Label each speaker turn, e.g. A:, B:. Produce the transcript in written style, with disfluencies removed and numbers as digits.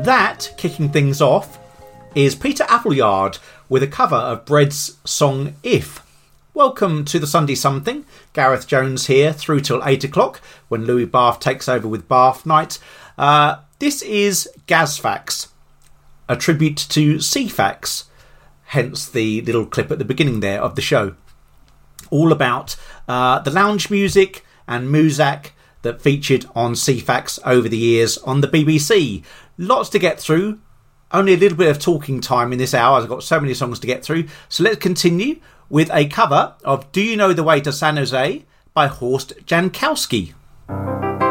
A: That, kicking things off, is Peter Appleyard with a cover of Bread's song If. Welcome to the Sunday Something. Gareth Jones here through till 8 o'clock when Louis Bath takes over with Bath Night. This is Gazfax, a tribute to CFAX, hence the little clip at the beginning there of the show. All about the lounge music and Muzak that featured on CFAX over the years on the BBC. Lots to get through. Only a little bit of talking time in this hour. I've got so many songs to get through. So let's continue with a cover of Do You Know the Way to San Jose by Horst Jankowski.